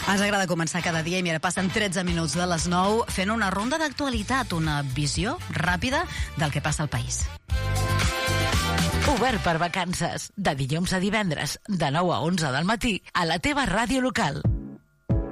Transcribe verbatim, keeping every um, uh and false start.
Ens agrada començar cada dia i mira, passen tretze minuts de les nou fent una ronda d'actualitat, una visió ràpida del que passa al país. Obert per vacances, de dilluns a divendres, de nou a onze del matí, a la teva ràdio local.